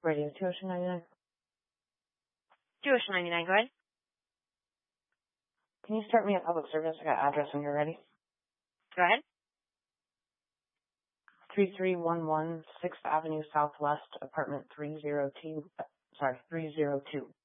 Radio 2 Ocean 99. 2 Ocean 99, go ahead. Can you start me at public service? I got address when you're ready. Go ahead. 3311 6th Avenue Southwest, apartment 302.